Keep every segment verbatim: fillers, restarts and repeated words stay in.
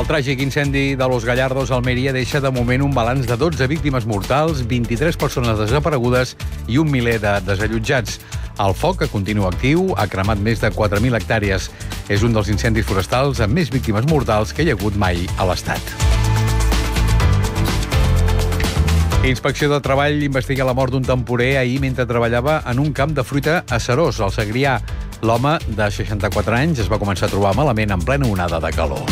El tràgic incendi de Los Gallardos a Almeria deixa de moment un balanç de dotze víctimes mortals, vint-i-tres persones desaparegudes i un miler de desallotjats. El foc, que continua actiu, ha cremat més de quatre mil hectàrees. És un dels incendis forestals amb més víctimes mortals que hi ha hagut mai a l'Estat. Inspecció de Treball investiga la mort d'un temporer ahir mentre treballava en un camp de fruita a Serós, al Segrià. L'home, de seixanta-quatre anys, es va començar a trobar malament en plena onada de calor.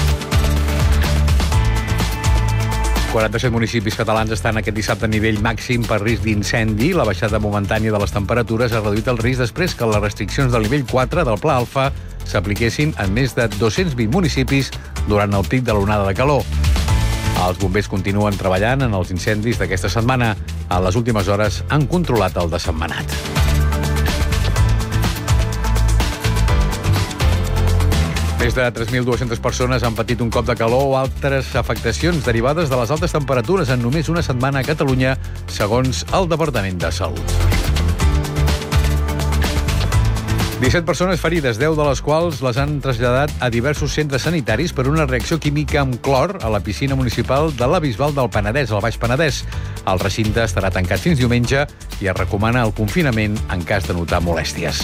quaranta-set municipis catalans estan aquest dissabte a nivell màxim per risc d'incendi. La baixada momentània de les temperatures ha reduït el risc després que les restriccions del nivell quatre del Pla Alfa s'apliquessin en més de dos-cents vint municipis durant el pic de l'onada de calor. Els bombers continuen treballant en els incendis d'aquesta setmana. A les últimes hores han controlat el de Sentmenat. Més de tres mil dues-centes persones han patit un cop de calor o altres afectacions derivades de les altes temperatures en només una setmana a Catalunya, segons el Departament de Salut. disset persones ferides, deu de les quals les han traslladat a diversos centres sanitaris per una reacció química amb clor a la piscina municipal de la Bisbal del Penedès, al Baix Penedès. El recinte estarà tancat fins diumenge i es recomana el confinament en cas de notar molèsties.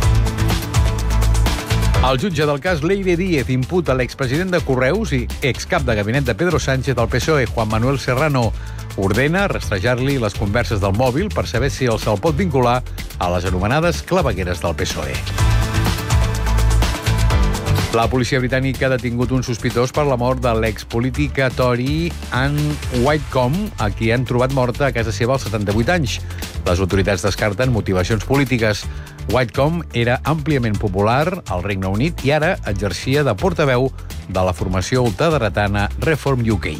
El jutge del cas Leire Díez imputa l'expresident de Correus i excap de gabinet de Pedro Sánchez del P S O E, Juan Manuel Serrano. Ordena rastrejar-li les converses del mòbil per saber si el se'l pot vincular a les anomenades clavegueres del P S O E. La policia britànica ha detingut un sospitós per la mort de l'expolítica Tory Anne Whitcomb, a qui han trobat morta a casa seva als setanta-vuit anys. Les autoritats descarten motivacions polítiques. Whitcomb era àmpliament popular al Regne Unit i ara exercia de portaveu de la formació ultradretana Reform U K.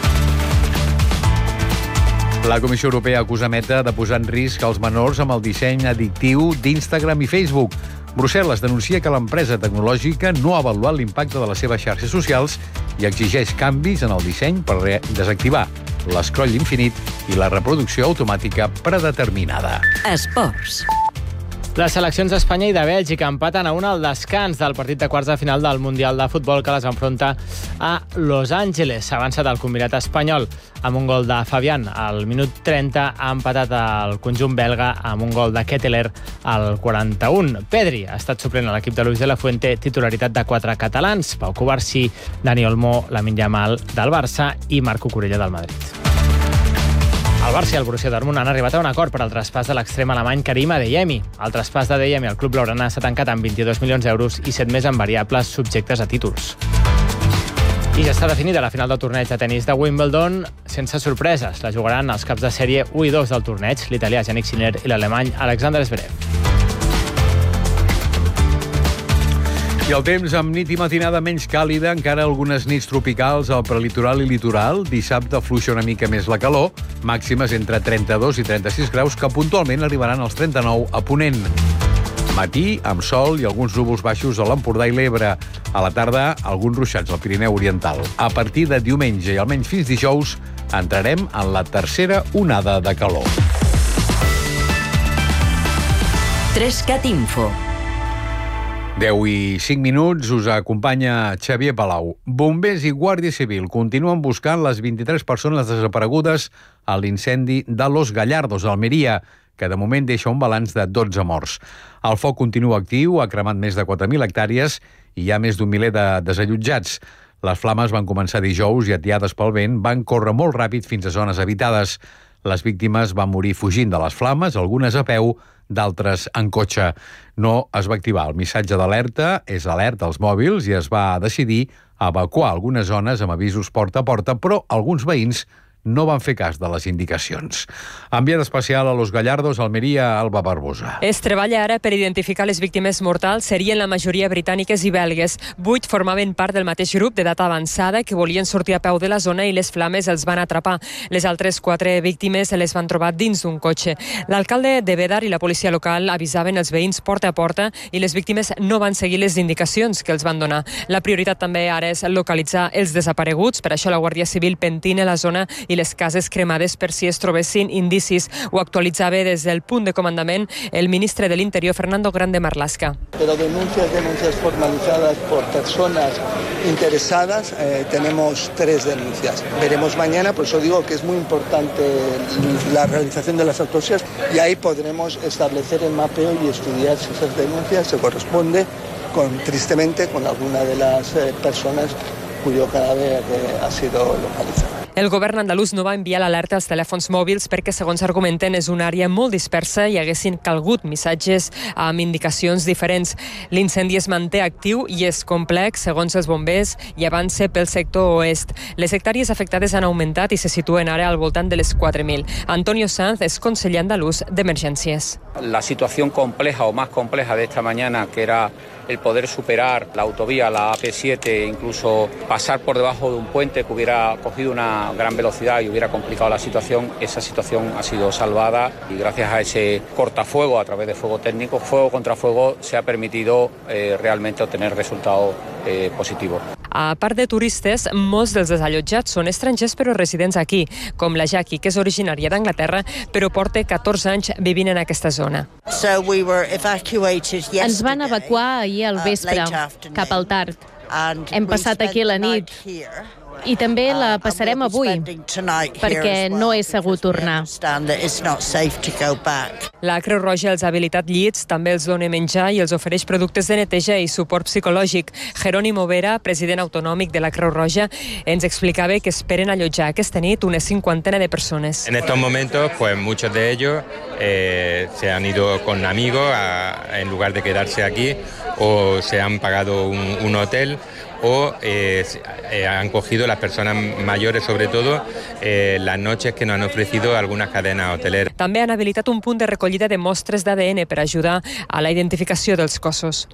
La Comissió Europea acusa Meta de posar en risc els menors amb el disseny addictiu d'Instagram i Facebook. Brussel·les denuncia que l'empresa tecnològica no ha avaluat l'impacte de les seves xarxes socials i exigeix canvis en el disseny per desactivar l'escroll infinit i la reproducció automàtica predeterminada. Esports. Les seleccions d'Espanya i de Bèlgica empaten a una al descans del partit de quarts de final del Mundial de Futbol que les enfronta a Los Angeles. S'ha avançat el combinat espanyol amb un gol de Fabián al minut trenta. Ha empatat el conjunt belga amb un gol de Ketteler al quaranta-un. Pedri ha estat suplent a l'equip de Luis de la Fuente, titularitat de quatre catalans: Pau Cubarsí, Dani Olmo, Lamine Yamal del Barça i Marco Kurella del Madrid. El Barça i el Borussia Dortmund han arribat a un acord per al traspàs de l'extrem alemany Karim Adeyemi. El traspàs d'Adeyemi al club blaugrana s'ha tancat amb vint-i-dos milions d'euros i set més en variables subjectes a títols. I ja està definida la final del torneig de tenis de Wimbledon sense sorpreses. La jugaran els caps de sèrie u i dos del torneig, l'italià Jannik Sinner i l'alemany Alexander Zverev. I el temps amb nit i matinada menys càlida, encara algunes nits tropicals al prelitoral i litoral. Dissabte afluixa una mica més la calor, màximes entre trenta-dos i trenta-sis graus, que puntualment arribaran als trenta-nou a Ponent. Matí, amb sol i alguns núvols baixos a l'Empordà i l'Ebre. A la tarda, alguns ruixats al Pirineu Oriental. A partir de diumenge i almenys fins dijous, entrarem en la tercera onada de calor. Trescat Info. deu i cinc minuts, us acompanya Xavier Palau. Bombers i Guàrdia Civil continuen buscant les vint-i-tres persones desaparegudes a l'incendi de Los Gallardos, a Almeria, que de moment deixa un balanç de dotze morts. El foc continua actiu, ha cremat més de quatre mil hectàrees i hi ha més d'un miler de desallotjats. Les flames van començar dijous i, atiades pel vent, van córrer molt ràpid fins a zones habitades. Les víctimes van morir fugint de les flames, algunes a peu, d'altres en cotxe. No es va activar el missatge d'alerta, és alerta als mòbils, i es va decidir evacuar algunes zones amb avisos porta a porta, però alguns veïns no van fer cas de les indicacions. Enviat especial a Los Gallardos, Almeria, Alba Barbosa. Es treballa ara per identificar les víctimes mortals. Serien la majoria britàniques i belgues. Vuit formaven part del mateix grup d'edat avançada que volien sortir a peu de la zona i les flames els van atrapar. Les altres quatre víctimes les van trobar dins d'un cotxe. L'alcalde de Bédar i la policia local avisaven els veïns porta a porta i les víctimes no van seguir les indicacions que els van donar. La prioritat també ara és localitzar els desapareguts. Per això la Guàrdia Civil pentina la zona i i les cases cremades per si es trobessin indicis. Ho actualitzava des del punt de comandament el ministre de l'Interior, Fernando Grande Marlaska. Pero denuncias, denuncias formalizadas por personas interesadas, eh, tenemos tres denuncias. Veremos mañana, por eso digo que es muy importante la realización de las autopsias y ahí podremos establecer el mapeo y estudiar si esas denuncias se corresponde con, tristemente, con alguna de las eh, personas cuyo cadáver eh, ha sido localizado. El govern andalús no va enviar l'alerta als telèfons mòbils perquè, segons argumenten, és una àrea molt dispersa i haguessin calgut missatges amb indicacions diferents. L'incendi es manté actiu i és complex, segons els bombers, i avança pel sector oest. Les hectàrees afectades han augmentat i se situen ara al voltant de les quatre mil. Antonio Sanz és conseller andalús d'Emergències. La situación compleja o más compleja de esta mañana, que era el poder superar la autovía, la A P siete, incluso pasar por debajo de un puente que hubiera cogido una gran velocidad y hubiera complicado la situación, esa situación ha sido salvada y gracias a ese cortafuego a través de fuego técnico, fuego contra fuego, se ha permitido eh, realmente obtener resultados eh, positivos. A part de turistes, molts dels desallotjats són estrangers però residents aquí, com la Jackie, que és originària d'Anglaterra, però porta catorze anys vivint en aquesta zona. So we were evacuated yesterday. Ens van evacuar ahir al vespre, cap al tard. Hem passat aquí la nit i també la passarem avui, perquè no és segur tornar. La Creu Roja els ha habilitat llits, també els dona menjar i els ofereix productes de neteja i suport psicològic. Jerónimo Vera, president autonòmic de la Creu Roja, ens explicava que esperen allotjar aquesta nit una cinquantena de persones. En estos momentos, pues muchos de ellos eh, se han ido con amigos a, en lugar de quedarse aquí, o se han pagado un, un hotel, o eh, eh, han cogido las personas mayores, sobre todo, eh, las noches que nos han ofrecido algunas cadenas hoteleras. També han habilitat un punt de recollida de mostres d'A D N per ajudar a la identificació dels cossos.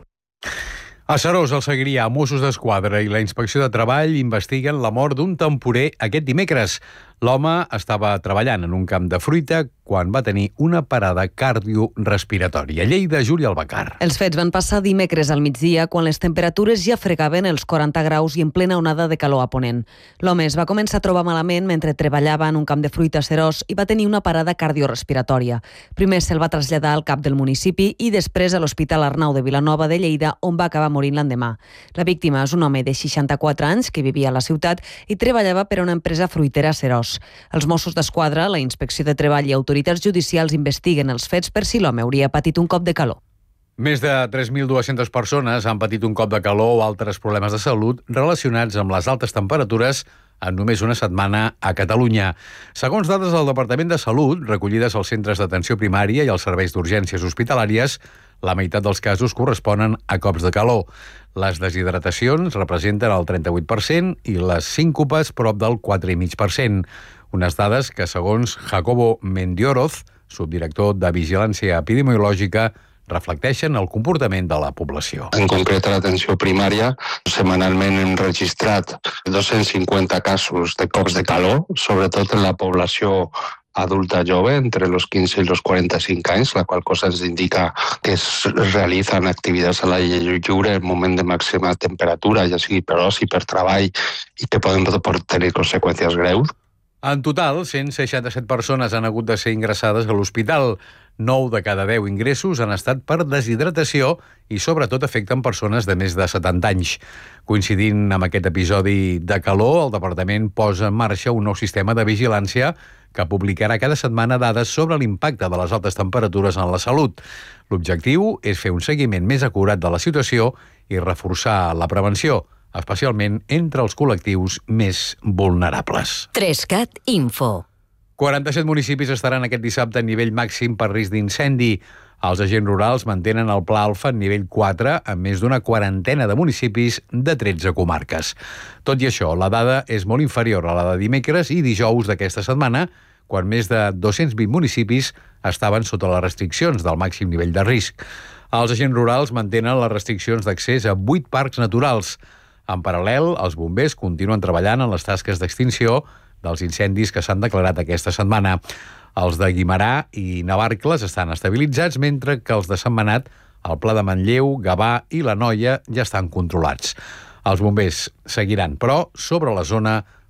A Seròs, el Segrià, Mossos d'Esquadra i la Inspecció de Treball investiguen la mort d'un temporer aquest dimecres. L'home estava treballant en un camp de fruita quan va tenir una parada cardiorrespiratòria. Lleida, Júlia Albacar. Els fets van passar dimecres al migdia, quan les temperatures ja fregaven els quaranta graus i en plena onada de calor a Ponent. L'home es va començar a trobar malament mentre treballava en un camp de fruita a Seròs i va tenir una parada cardiorrespiratòria. Primer se'l va traslladar al cap del municipi i després a l'Hospital Arnau de Vilanova de Lleida, on va acabar morint l'endemà. La víctima és un home de seixanta-quatre anys que vivia a la ciutat i treballava per a una empresa fruitera a Seròs. Els Mossos d'Esquadra, la Inspecció de Treball i autoritats judicials investiguen els fets per si l'home hauria patit un cop de calor. Més de tres mil dues-centes persones han patit un cop de calor o altres problemes de salut relacionats amb les altes temperatures en només una setmana a Catalunya. Segons dades del Departament de Salut, recollides als centres d'atenció primària i als serveis d'urgències hospitalàries, la meitat dels casos corresponen a cops de calor. Les deshidratacions representen el trenta-vuit per cent i les síncopes prop del quatre coma cinc per cent. Unes dades que, segons Jacobo Mendioroz, subdirector de Vigilància Epidemiològica, reflecteixen el comportament de la població. En concret, a l'atenció primària, setmanalment hem registrat dos-cents cinquanta casos de cops de calor, sobretot en la població adulta jove, entre los quince y los quaranta-cinc anys, la qual cosa ens indica que es realitzen activitats a l'aire lliure en moment de màxima temperatura, ja sigui per oci, per treball, i que poden tenir conseqüències greus. En total, cent seixanta-set persones han hagut de ser ingressades a l'hospital. nou de cada deu ingressos han estat per deshidratació i, sobretot, afecten persones de més de setanta anys. Coincidint amb aquest episodi de calor, el Departament posa en marxa un nou sistema de vigilància que publicarà cada setmana dades sobre l'impacte de les altes temperatures en la salut. L'objectiu és fer un seguiment més acurat de la situació i reforçar la prevenció, especialment entre els col·lectius més vulnerables. Trescat Info. quaranta-set municipis estaran aquest dissabte a nivell màxim per risc d'incendi. Els agents rurals mantenen el Pla Alfa en nivell quatre amb més d'una quarantena de municipis de tretze comarques. Tot i això, la dada és molt inferior a la de dimecres i dijous d'aquesta setmana, quan més de dos-cents vint municipis estaven sota les restriccions del màxim nivell de risc. Els agents rurals mantenen les restriccions d'accés a vuit parcs naturals. En paral·lel, els bombers continuen treballant en les tasques d'extinció dels incendis que s'han declarat aquesta setmana. Els de Guimerà i Navarcles estan estabilitzats, mentre que els de Sentmenat, el Pla de Manlleu, Gavà i la Noia ja estan controlats. Els bombers seguiran, però, sobre la zona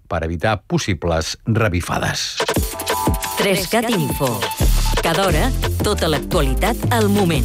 per evitar possibles revifades. tres cat Info. Cada hora, tota l'actualitat al moment.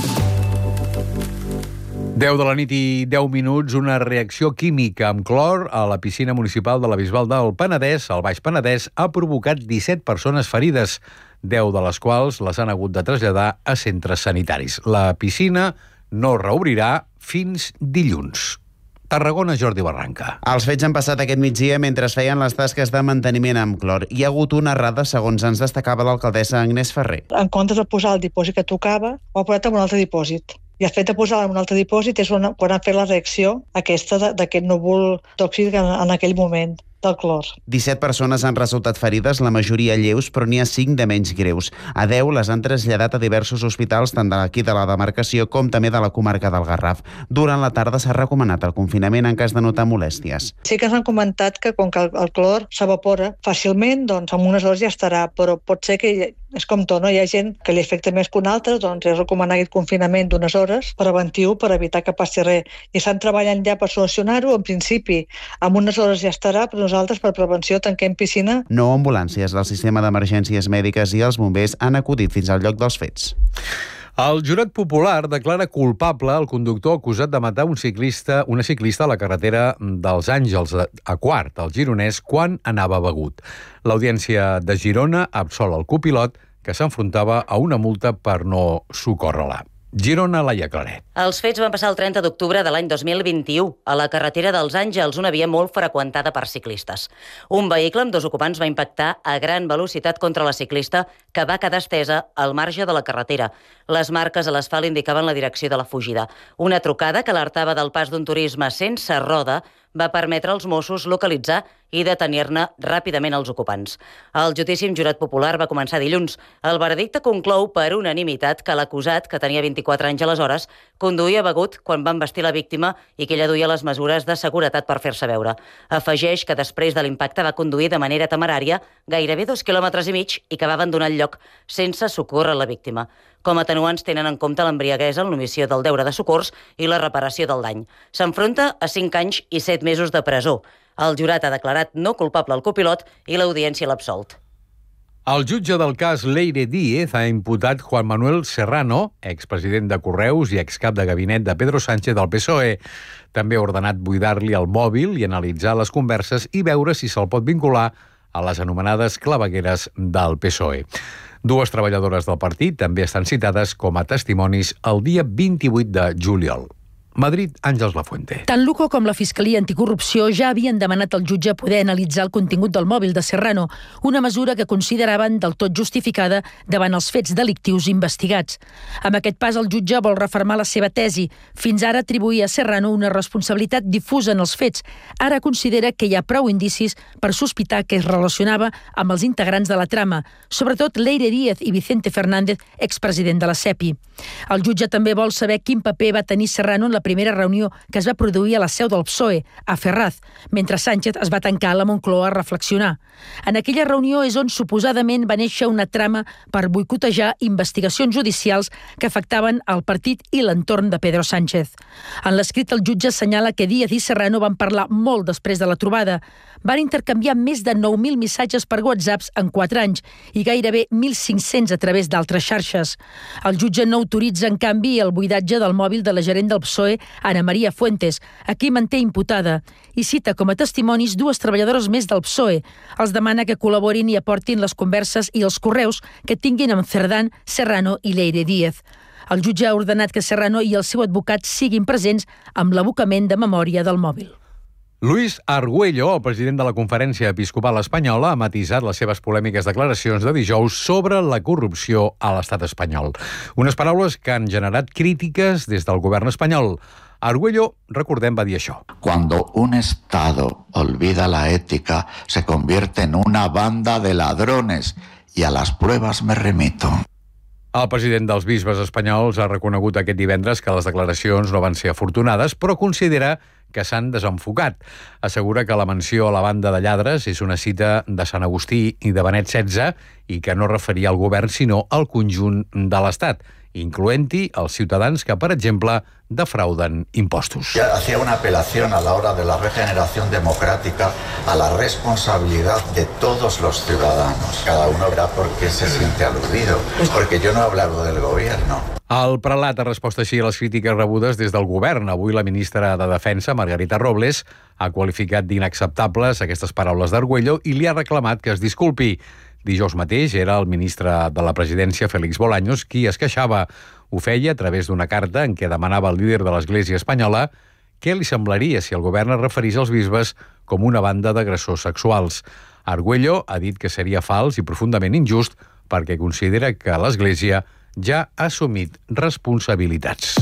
deu de la nit i deu minuts, una reacció química amb clor a la piscina municipal de la Bisbal del Penedès, al Baix Penedès, ha provocat disset persones ferides, deu de les quals les han hagut de traslladar a centres sanitaris. La piscina no reobrirà fins dilluns. Tarragona, Jordi Barranca. Els fets han passat aquest migdia mentre es feien les tasques de manteniment amb clor. Hi ha hagut una errada, segons ens destacava l'alcaldessa Agnès Ferrer. En comptes de posar el dipòsit que tocava, ho ha posat en un altre dipòsit. I el fet de posar en un altre dipòsit és quan han fet la reacció aquesta d'aquest núvol tòxic en, en aquell moment del clor. disset persones han resultat ferides, la majoria lleus, però n'hi ha cinc de menys greus. A deu les han traslladat a diversos hospitals, tant d'aquí de la demarcació com també de la comarca del Garraf. Durant la tarda s'ha recomanat el confinament en cas de notar molèsties. Sí que ens han comentat que com que el, el clor s'evapora fàcilment, doncs en unes hores ja estarà, però pot ser que és com tot, no? Hi ha gent que li afecta més que un altre, doncs és recomanar aquest confinament d'unes hores preventiu per evitar que passi res. I estan treballant ja per solucionar-ho, en principi, en unes hores ja estarà, però nosaltres per prevenció tanquem piscina. Nou ambulàncies del sistema d'emergències mèdiques i els bombers han acudit fins al lloc dels fets. El jurat popular declara culpable el conductor acusat de matar un ciclista, una ciclista a la carretera dels Àngels a Quart, al Gironès, quan anava begut. L'Audiència de Girona absol el copilot que s'enfrontava a una multa per no socórrer-la. Girona, Laia Claret. Els fets van passar el trenta d'octubre de l'any dos mil vint-i-u a la carretera dels Àngels, una via molt freqüentada per ciclistes. Un vehicle amb dos ocupants va impactar a gran velocitat contra la ciclista, que va quedar estesa al marge de la carretera. Les marques a l'asfalt indicaven la direcció de la fugida. Una trucada que alertava del pas d'un turisme sense roda va permetre als Mossos localitzar i detenir-ne ràpidament els ocupants. El judici amb jurat popular va començar dilluns. El veredicte conclou per unanimitat que l'acusat, que tenia vint-i-quatre anys aleshores, conduïa begut quan va embestir la víctima i que ella duia les mesures de seguretat per fer-se veure. Afegeix que després de l'impacte va conduir de manera temerària gairebé dos quilòmetres i mig i que va abandonar el lloc sense socórrer la víctima. Com a atenuants tenen en compte l'embriaguesa, l'omissió del deure de socors i la reparació del dany. S'enfronta a cinc anys i set mesos de presó. El jurat ha declarat no culpable al copilot i l'audiència l'ha absolt. El jutge del cas Leire Díez ha imputat Juan Manuel Serrano, expresident de Correus i excap de gabinet de Pedro Sánchez del P S O E. També ha ordenat buidar-li el mòbil i analitzar les converses i veure si se'l pot vincular a les anomenades clavegueres del P S O E. Dues treballadores del partit també estan citades com a testimonis el dia vint-i-vuit de juliol. Madrid, Àngels Lafuente. Tant Luco com la Fiscalia Anticorrupció ja havien demanat al jutge poder analitzar el contingut del mòbil de Serrano, una mesura que consideraven del tot justificada davant els fets delictius investigats. Amb aquest pas, el jutge vol refermar la seva tesi. Fins ara atribuïa a Serrano una responsabilitat difusa en els fets. Ara considera que hi ha prou indicis per sospitar que es relacionava amb els integrants de la trama, sobretot Leire Díez i Vicente Fernández, expresident de la SEPI. El jutge també vol saber quin paper va tenir Serrano en la primera reunió que es va produir a la seu del P S O E, a Ferraz, mentre Sánchez es va tancar a la Moncloa a reflexionar. En aquella reunió és on suposadament va néixer una trama per boicotejar investigacions judicials que afectaven el partit i l'entorn de Pedro Sánchez. En l'escrit, el jutge assenyala que Díaz i Serrano van parlar molt després de la trobada. Van intercanviar més de nou mil missatges per WhatsApp en quatre anys i gairebé mil cinc-cents a través d'altres xarxes. El jutge no autoritza, en canvi, el buidatge del mòbil de la gerent del P S O E, Ana Maria Fuentes, a qui manté imputada, i cita com a testimonis dues treballadores més del P S O E. Els demana que col·laborin i aportin les converses i els correus que tinguin amb Cerdán, Serrano i Leire Díez. El jutge ha ordenat que Serrano i el seu advocat siguin presents amb l'abocament de memòria del mòbil. Luis Argüello, el president de la Conferència Episcopal Espanyola, ha matisat les seves polèmiques declaracions de dijous sobre la corrupció a l'estat espanyol. Unes paraules que han generat crítiques des del govern espanyol. Argüello, recordem, va dir això. Cuando un Estado olvida la ética, se convierte en una banda de ladrones, y a las pruebas me remito. El president dels bisbes espanyols ha reconegut aquest divendres que les declaracions no van ser afortunades, però considera que s'han desenfocat. Assegura que la menció a la banda de lladres és una cita de Sant Agustí i de Benet setze i que no referia al govern sinó al conjunt de l'Estat. incloent-hi els ciutadans que, per exemple, defrauden impostos. Hacía una apelación a la hora de la regeneración democrática a la responsabilidad de todos los ciudadanos. Cada uno verá por qué se siente aludido, porque yo no he hablado del gobierno. El prelat ha respost així a les crítiques rebudes des del govern. Avui la ministra de Defensa, Margarita Robles, ha qualificat d'inacceptables aquestes paraules d'Argüello i li ha reclamat que es disculpi. Dijous mateix era el ministre de la Presidència, Félix Bolaños, qui es queixava. Ho feia a través d'una carta en què demanava al líder de l'Església espanyola què li semblaria si el govern es referís als bisbes com una banda d'agressors sexuals. Argüello ha dit que seria fals i profundament injust perquè considera que l'Església ja ha assumit responsabilitats.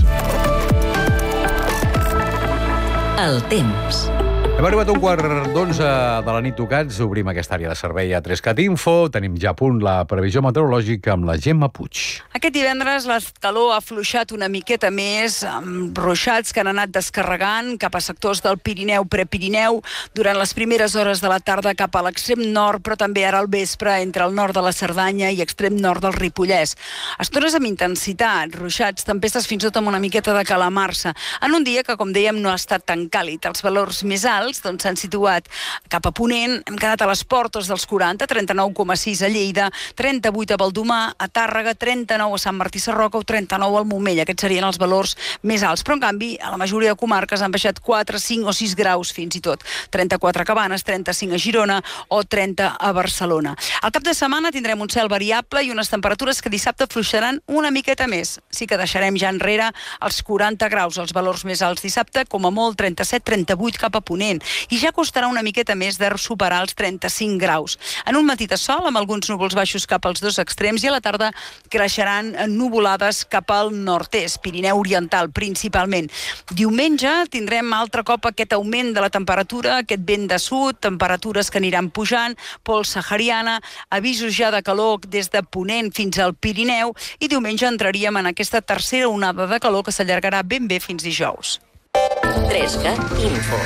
El temps. Hem arribat a un quart d'onze de la nit tocats. Obrim aquesta àrea de servei a Trescat Info. Tenim ja a punt la previsió meteorològica amb la Gemma Puig. Aquest divendres la calor ha afluixat una miqueta més, amb ruixats que han anat descarregant cap a sectors del Pirineu, Prepirineu, durant les primeres hores de la tarda cap a l'extrem nord, però també ara al vespre entre el nord de la Cerdanya i extrem nord del Ripollès. Estones amb intensitat, ruixats, tempestes fins i tot amb una miqueta de calamarsa, en un dia que, com dèiem, no ha estat tan càlid. Els valors més alts doncs s'han situat cap a Ponent, hem quedat a les portes dels quaranta, trenta-nou coma sis a Lleida, trenta-vuit a Baldomar, a Tàrrega, trenta-nou a Sant Martí Sarroca o trenta-nou al Montmell. Aquests serien els valors més alts, però en canvi a la majoria de comarques han baixat quatre, cinc o sis graus fins i tot. trenta-quatre a Cabanes, trenta-cinc a Girona o trenta a Barcelona. Al cap de setmana tindrem un cel variable i unes temperatures que dissabte fluixaran una miqueta més. Sí que deixarem ja enrere els quaranta graus, els valors més alts dissabte, com a molt trenta-set trenta-vuit cap a Ponent. I ja costarà una miqueta més de superar els trenta-cinc graus. En un matí de sol, amb alguns núvols baixos cap als dos extrems, i a la tarda creixeran nuvolades cap al nord-est, Pirineu Oriental, principalment. Diumenge tindrem altre cop aquest augment de la temperatura, aquest vent de sud, temperatures que aniran pujant, pols sahariana, avisos ja de calor des de Ponent fins al Pirineu, i diumenge entraríem en aquesta tercera onada de calor que s'allargarà ben bé fins dijous. Trescat Info.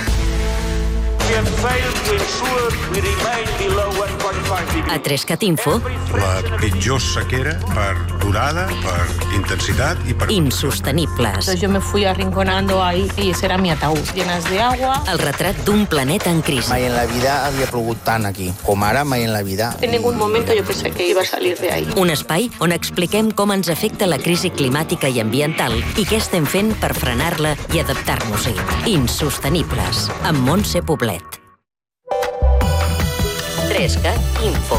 A Trescat Info. La pitjor sequera per durada, per intensidad y per... Insostenibles. Yo me fui arrinconando ahí y ese era mi ataúd, llenas de agua. El retrat d'un planeta en crisi. Mai en la vida havia plogut tant aquí, com ara mai en la vida. En ningún momento yo pensé que iba a salir de ahí. Un espai on expliquem com ens afecta la crisi climàtica i ambiental i què estem fent per frenar-la i adaptar-nos-hi. Insostenibles, amb Montse Poblet. Trescat Info.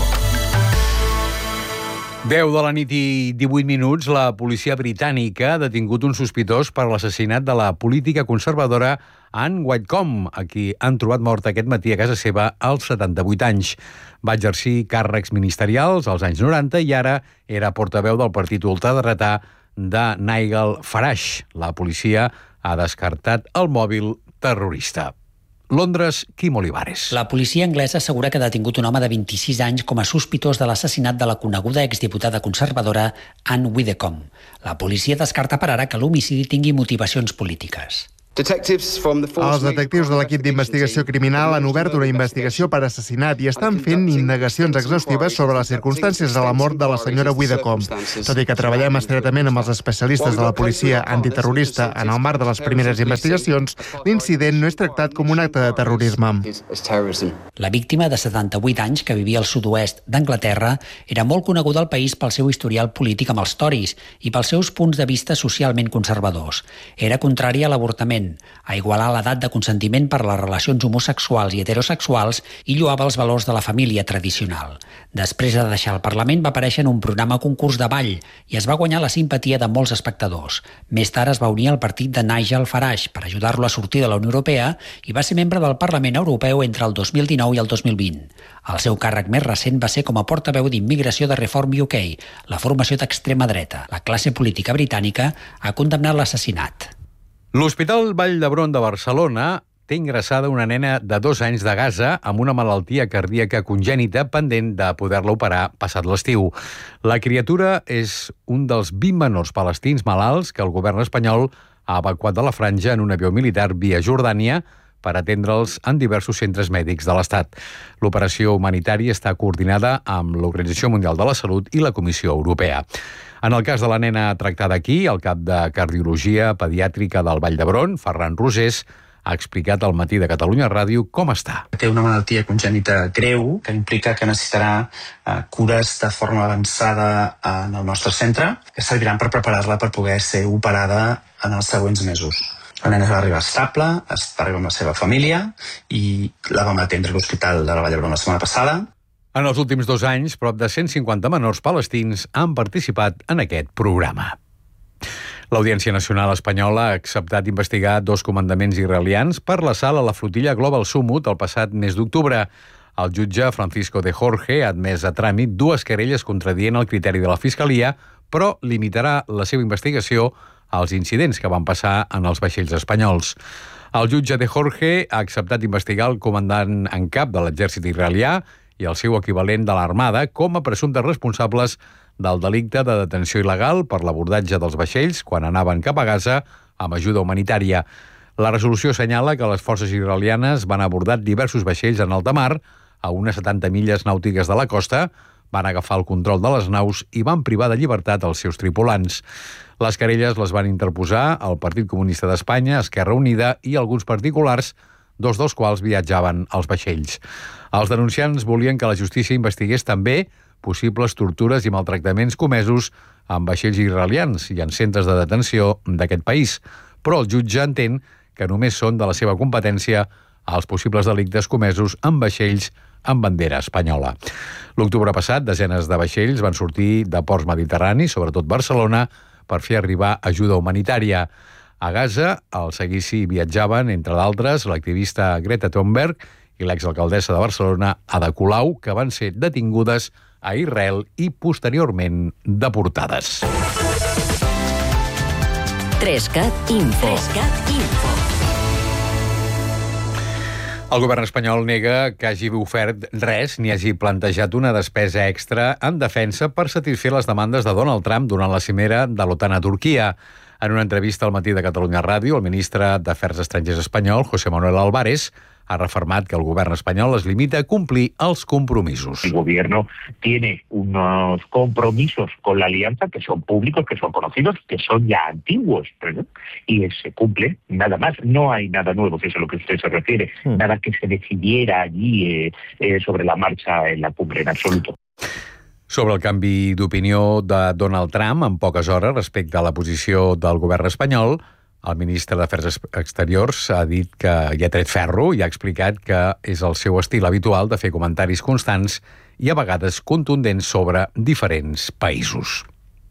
deu de la nit i divuit minuts, la policia britànica ha detingut un sospitós per l'assassinat de la política conservadora Anne Whitcomb, a qui han trobat morta aquest matí a casa seva als setanta-vuit anys. Va exercir càrrecs ministerials als anys noranta i ara era portaveu del partit ultradretà de Nigel Farage. La policia ha descartat el mòbil terrorista. Londres, Quim Olivares. La policia anglesa assegura que ha detingut un home de vint-i-sis anys com a sospitós de l'assassinat de la coneguda exdiputada conservadora Anne Widdecombe. La policia descarta per ara que l'homicidi tingui motivacions polítiques. Els detectius de l'equip d'investigació criminal han obert una investigació per assassinat i estan fent indagacions exhaustives sobre les circumstàncies de la mort de la senyora Widdecombe. Tot i que treballem estretament amb els especialistes de la policia antiterrorista en el marc de les primeres investigacions, l'incident no és tractat com un acte de terrorisme. La víctima, de setanta-vuit anys, que vivia al sud-oest d'Anglaterra, era molt coneguda al país pel seu historial polític amb els Tories i pels seus punts de vista socialment conservadors. Era contrària a l'avortament, a igualar l'edat de consentiment per a les relacions homosexuals i heterosexuals i lloava els valors de la família tradicional. Després de deixar el Parlament va aparèixer en un programa concurs de ball i es va guanyar la simpatia de molts espectadors. Més tard es va unir al partit de Nigel Farage per ajudar-lo a sortir de la Unió Europea i va ser membre del Parlament Europeu entre el dos mil dinou i el dos mil vint. El seu càrrec més recent va ser com a portaveu d'immigració de Reform U K, la formació d'extrema dreta. La classe política britànica ha condemnat l'assassinat. L'Hospital Vall d'Hebron de Barcelona té ingressada una nena de dos anys de Gaza amb una malaltia cardíaca congènita pendent de poder-la operar passat l'estiu. La criatura és un dels vint menors palestins malalts que el govern espanyol ha evacuat de la franja en un avió militar via Jordània per atendre'ls en diversos centres mèdics de l'Estat. L'operació humanitària està coordinada amb l'Organització Mundial de la Salut i la Comissió Europea. En el cas de la nena tractada aquí, el cap de Cardiologia Pediàtrica del Vall d'Hebron, Ferran Rosés, ha explicat al Matí de Catalunya Ràdio com està. Té una malaltia congènita greu que implica que necessitarà uh, cures de forma avançada en el nostre centre que serviran per preparar-la per poder ser operada en els següents mesos. La nena va arribar estable, va arribar amb la seva família i la vam atendre a l'Hospital de la Vall d'Hebron la setmana passada. En els últims dos anys, prop de cent cinquanta menors palestins han participat en aquest programa. L'Audiència Nacional Espanyola ha acceptat investigar dos comandaments israelians per l'assalt a la flotilla Global Summit el passat mes d'octubre. El jutge Francisco de Jorge ha admès a tràmit dues querelles contradient el criteri de la Fiscalia, però limitarà la seva investigació als incidents que van passar en els vaixells espanyols. El jutge de Jorge ha acceptat investigar el comandant en cap de l'exèrcit israelià i el seu equivalent de l'Armada com a presumptes responsables del delicte de detenció il·legal per l'abordatge dels vaixells quan anaven cap a Gaza amb ajuda humanitària. La resolució assenyala que les forces israelianes van abordar diversos vaixells en alta mar a unes setanta milles nàutiques de la costa, van agafar el control de les naus i van privar de llibertat els seus tripulants. Les querelles les van interposar el Partit Comunista d'Espanya, Esquerra Unida i alguns particulars, dos dels quals viatjaven als vaixells. Els denunciants volien que la justícia investigués també possibles tortures i maltractaments comesos amb vaixells israelians i en centres de detenció d'aquest país, però el jutge entén que només són de la seva competència els possibles delictes comesos amb vaixells amb bandera espanyola. L'octubre passat, desenes de vaixells van sortir de ports mediterranis, sobretot Barcelona, per fer arribar ajuda humanitària. A Gaza, al seguici viatjaven, entre d'altres, l'activista Greta Thunberg i l'exalcaldessa de Barcelona, Ada Colau, que van ser detingudes a Israel i posteriorment deportades. Trescat Info. Trescat Info. El govern espanyol nega que hagi ofert res ni hagi plantejat una despesa extra en defensa per satisfer les demandes de Donald Trump durant la cimera de l'OTAN a Turquia. En una entrevista al Matí de Catalunya Ràdio, el ministre d'Afers Estrangers espanyol, José Manuel Álvarez, ha refermat que el govern espanyol es limita a complir els compromisos. El gobierno tiene unos compromisos con la alianza que son públicos, que son conocidos, que son ya antiguos, ¿no? Y se cumple, nada más. No hay nada nuevo, que es a lo que usted se refiere. Mm. Nada que se decidiera allí eh, eh, sobre la marcha en la cumbre, en absoluto. Sobre el canvi d'opinió de Donald Trump en poques hores respecte a la posició del govern espanyol, el ministre d'Afers Exteriors ha dit que hi ha tret ferro i ha explicat que és el seu estil habitual de fer comentaris constants i a vegades contundents sobre diferents països.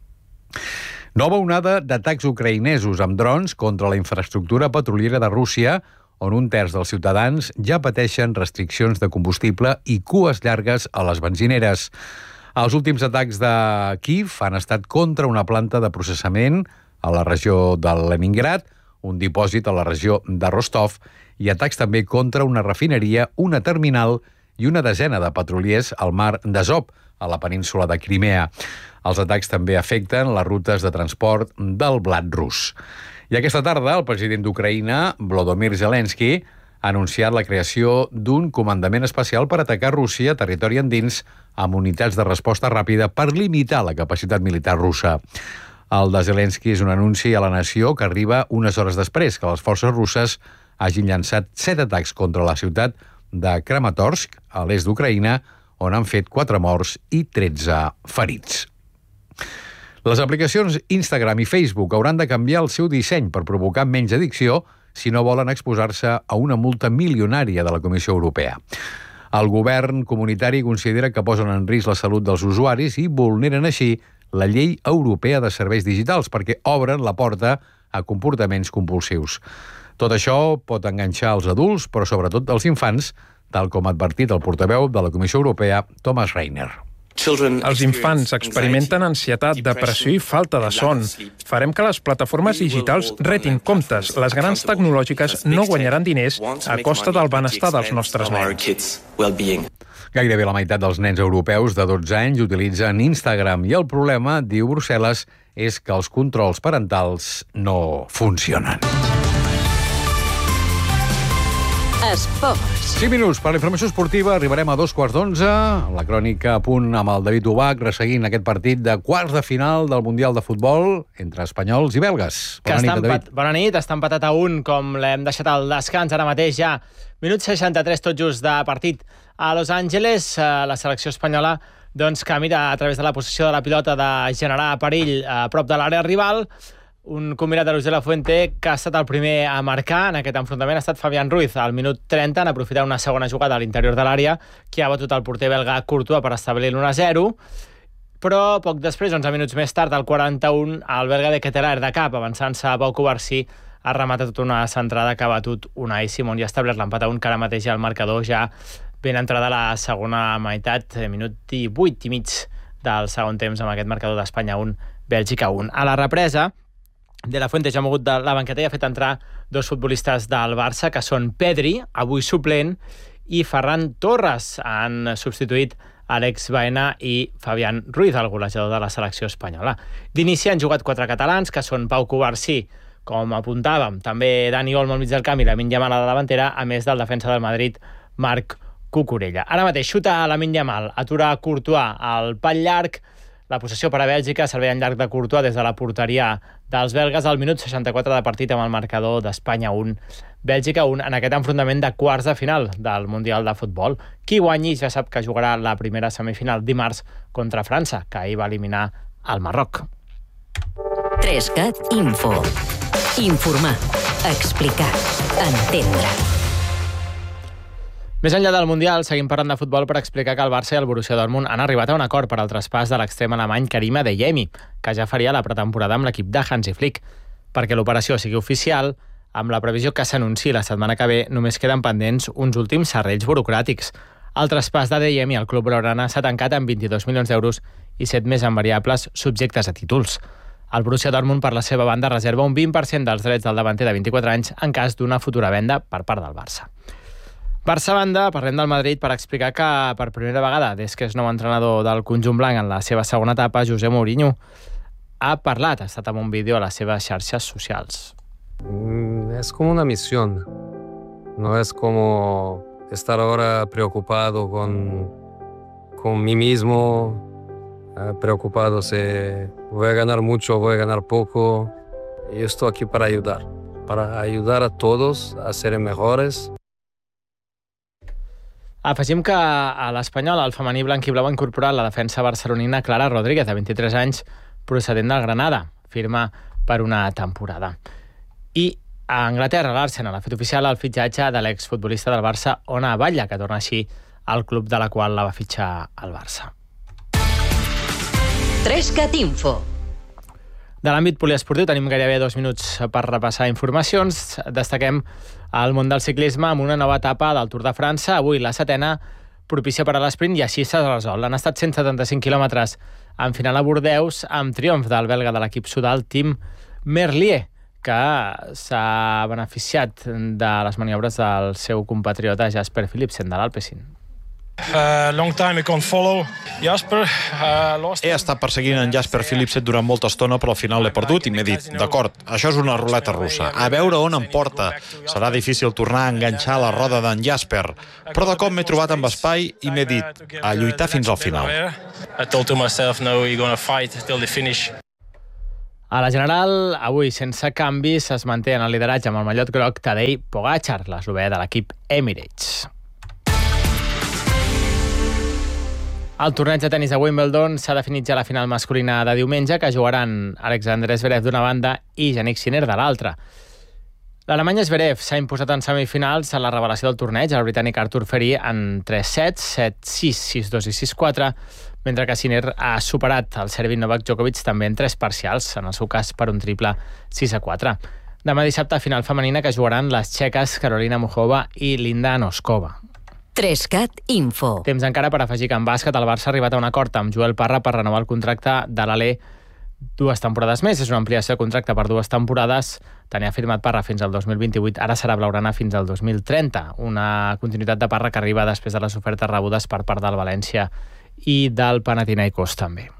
Nova onada d'atacs ucraïnesos amb drons contra la infraestructura petroliera de Rússia, on un terç dels ciutadans ja pateixen restriccions de combustible i cues llargues a les benzineres. Els últims atacs de Kíev han estat contra una planta de processament a la regió de Leningrad, un dipòsit a la regió de Rostov i atacs també contra una refineria, una terminal i una desena de petroliers al mar d'Azov, a la península de Crimea. Els atacs també afecten les rutes de transport del blat rus. I aquesta tarda, el president d'Ucraïna, Volodymyr Zelensky, ha anunciat la creació d'un comandament especial per atacar Rússia, territori endins, amb unitats de resposta ràpida per limitar la capacitat militar russa. El de Zelensky és un anunci a la nació que arriba unes hores després que les forces russes hagin llançat set atacs contra la ciutat de Kramatorsk, a l'est d'Ucraïna, on han fet quatre morts i tretze ferits. Les aplicacions Instagram i Facebook hauran de canviar el seu disseny per provocar menys addicció si no volen exposar-se a una multa milionària de la Comissió Europea. El govern comunitari considera que posen en risc la salut dels usuaris i vulneren així la llei europea de serveis digitals perquè obren la porta a comportaments compulsius. Tot això pot enganxar els adults, però sobretot els infants, tal com ha advertit el portaveu de la Comissió Europea, Thomas Reiner. Els infants experimenten ansietat, depressió i falta de son. Farem que les plataformes digitals retin comptes. Les grans tecnològiques no guanyaran diners a costa del benestar dels nostres nens. Gairebé la meitat dels nens europeus de dotze anys utilitzen Instagram i el problema, diu Brussel·les, és que els controls parentals no funcionen. Esports. cinc minuts per la informació esportiva. Arribarem a dos quarts d'onze. La crònica a punt amb el David Ubach, resseguint aquest partit de quarts de final del Mundial de Futbol entre espanyols i belgues. Bona nit, David. Bona nit, està empatat a un, com l'hem deixat al descans ara mateix ja. Minut seixanta-tres tot just de partit a Los Angeles. La selecció espanyola doncs, que mira a través de la possessió de la pilota de generar perill a prop de l'àrea rival. Un combinat de Luis de la Fuente que ha estat el primer a marcar en aquest enfrontament ha estat Fabián Ruiz. Al minut trenta han aprofitat una segona jugada a l'interior de l'àrea que ha batut el porter belga Courtois per establir l'u a zero, però poc després, onze minuts més tard, al quaranta-un, el belga de Ketelaere de cap, avançant-se a Pau Covarsí, ha rematat tota una centrada que ha batut Unai Simón i ha establert l'empat a un, que ara mateix ja el marcador ja ben entrada la segona meitat, minut divuit i mig del segon temps amb aquest marcador d'Espanya un, Bèlgica un. A la represa, De la Fuente ja ha mogut de la banqueta i ha fet entrar dos futbolistes del Barça, que són Pedri, avui suplent, i Ferran Torres. Han substituït Alex Baena i Fabián Ruiz, el golejador de la selecció espanyola. D'inici han jugat quatre catalans, que són Pau Covarsí, com apuntàvem, també Dani Olmo al mig del camp i Lamine Yamal a la davantera, a més del defensa del Madrid, Marc Cucurella. Ara mateix xuta a Lamine Yamal, atura Courtois al pal llarg. La possessió per a Bèlgica, servei en llarg de Courtois des de la porteria dels belgues al minut seixanta-quatre de partit amb el marcador d'Espanya un, Bèlgica un, en aquest enfrontament de quarts de final del Mundial de Futbol. Qui guanyi ja sap que jugarà la primera semifinal dimarts contra França, que ahir va eliminar el Marroc. Trescat Info. Informar, explicar, entendre. Més enllà del Mundial, seguim parlant de futbol per explicar que el Barça i el Borussia Dortmund han arribat a un acord per al traspàs de l'extrem alemany Karim Adeyemi, que ja faria la pretemporada amb l'equip de Hansi Flick. Perquè l'operació sigui oficial, amb la previsió que s'anunciï la setmana que ve, només queden pendents uns últims serrells burocràtics. El traspàs d'Adeyemi al club blaugrana s'ha tancat amb vint-i-dos milions d'euros i set més en variables subjectes a títols. El Borussia Dortmund, per la seva banda, reserva un vint per cent dels drets del davanter de vint-i-quatre anys en cas d'una futura venda per part del Barça. Barça a banda, parlem del Madrid per explicar que per primera vegada, des que és nou entrenador del conjunt blanc en la seva segona etapa, José Mourinho ha parlat, ha estat amb un vídeo a les seves xarxes socials. Mm, es como una misión, no es como estar ahora preocupado con, con mí mismo, eh, preocupado si voy a ganar mucho o voy a ganar poco. Yo estoy aquí para ayudar, para ayudar a todos a ser mejores. Afegim que a l'Espanyol, el femení blanc i blau ha incorporat la defensa barcelonina Clara Rodríguez, de vint-i-tres anys, procedent del Granada, firma per una temporada. I a Anglaterra, l'Arsenal ha fet oficial el fitxatge de l'exfutbolista del Barça, Ona Batlle, que torna així al club de la qual la va fitxar el Barça. Trescat Info. De l'àmbit poliesportiu tenim gairebé dos minuts per repassar informacions. Destaquem el món del ciclisme amb una nova etapa del Tour de França. Avui la setena, propícia per a l'esprint, i així s'ha resolt. Han estat cent setanta-cinc quilòmetres en final a Bordeus, amb triomf del belga de l'equip sudal, Tim Merlier, que s'ha beneficiat de les maniobres del seu compatriota Jasper Philipsen, de l'Alpecin. Uh, long time I can't follow Jasper. Uh, lost... He estat perseguint en Jasper Philipsen durant molta estona, però al final l'he perdut i m'he dit, d'acord, això és una ruleta russa, a veure on em porta. Serà difícil tornar a enganxar la roda d'en Jasper, però de cop m'he trobat amb espai i m'he dit, a lluitar fins al final. I told to myself, no, you're gonna fight till the finish. A la general, avui, sense canvis, es manté en el lideratge amb el mallot groc Tadej Pogačar, l'eslovè de l'equip Emirates. El torneig de tenis de Wimbledon s'ha definit ja la final masculina de diumenge, que jugaran Alexander Zverev d'una banda i Jannik Sinner de l'altra. L'alemany Zverev s'ha imposat en semifinals a la revelació del torneig, el britànic Artur Ferry, en tres sets, set sis, sis dos i sis quatre, mentre que Sinner ha superat el serbi Novak Djokovic també en tres parcials, en el seu cas per un triple sis a quatre. Demà dissabte, final femenina, que jugaran les txeques Karolina Muchova i Linda Noskova. Trescat Info. Temps encara per afegir que en bàsquet el Barça ha arribat a un acord amb Joel Parra per renovar el contracte de l'Alé dues temporades més. És una ampliació de contracte per dues temporades. Tenia firmat Parra fins al dos mil vint-i-vuit, ara serà blaugrana fins al dos mil trenta. Una continuïtat de Parra que arriba després de les ofertes rebudes per part del València i del Panathinaikos també.